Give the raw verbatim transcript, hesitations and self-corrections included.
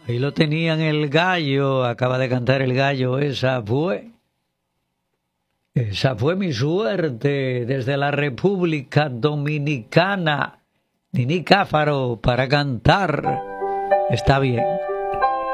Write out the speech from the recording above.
Ahí lo tenían el gallo, acaba de cantar el gallo, esa fue. Esa fue mi suerte desde la República Dominicana. Nini Cáfaro para cantar. Está bien.